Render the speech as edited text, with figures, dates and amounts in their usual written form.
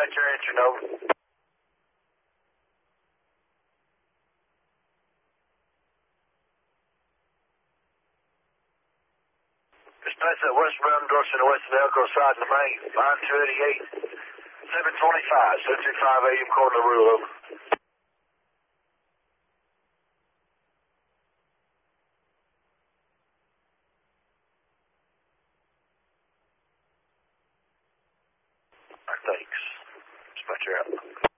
Dispatcher, answer no. Dispatcher, westbound Dorset, west of Elko side in the main, line 288, 725, 725 AM, quarter to rule, over. Thanks. Dispatcher out.